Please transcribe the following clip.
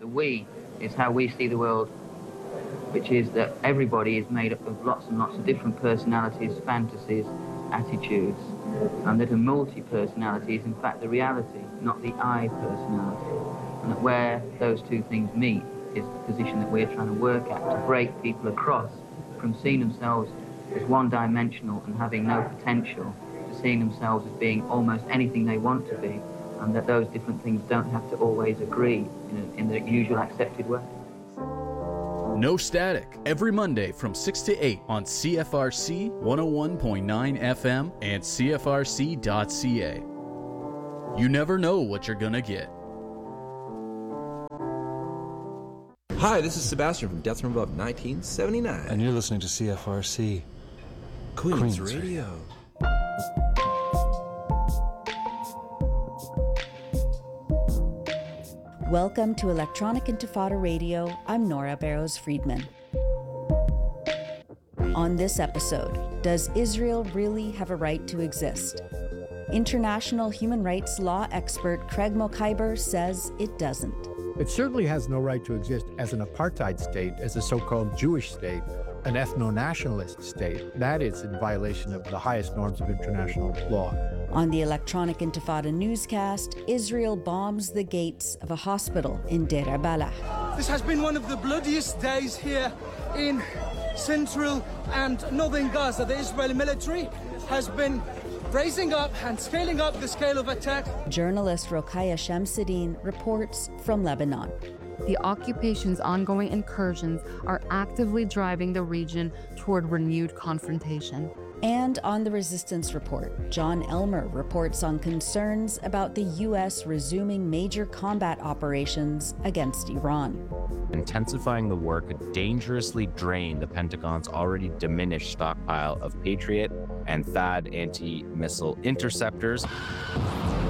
The we is how we see the world, which is that everybody is made up of lots and lots of different personalities, fantasies, attitudes, and that a multi-personality is in fact the reality, not the I personality. And that where those two things meet is the position that we're trying to work at, to break people across from seeing themselves as one-dimensional and having no potential, to seeing themselves as being almost anything they want to be, and that those different things don't have to always agree in the usual accepted way. No Static, every Monday from 6 to 8 on CFRC 101.9 FM and CFRC.ca. You never know what you're gonna get. Hi, this is Sebastian from Death from Above 1979. And you're listening to CFRC Queens Radio. Welcome to Electronic Intifada Radio. I'm Nora Barrows-Friedman. On this episode, does Israel really have a right to exist? International human rights law expert Craig Mokhiber says it doesn't. It certainly has no right to exist as an apartheid state, as a so-called Jewish state, an ethno-nationalist state. That is in violation of the highest norms of international law. On the Electronic Intifada newscast, Israel bombs the gates of a hospital in Deir Balah. This has been one of the bloodiest days here in central and northern Gaza. The Israeli military has been raising up and scaling up the scale of attack. Journalist Rokhaya Shamsuddin reports from Lebanon. The occupation's ongoing incursions are actively driving the region toward renewed confrontation. And on the Resistance Report, John Elmer reports on concerns about the U.S. resuming major combat operations against Iran. Intensifying the work could dangerously drain the Pentagon's already diminished stockpile of Patriot and THAAD anti-missile interceptors.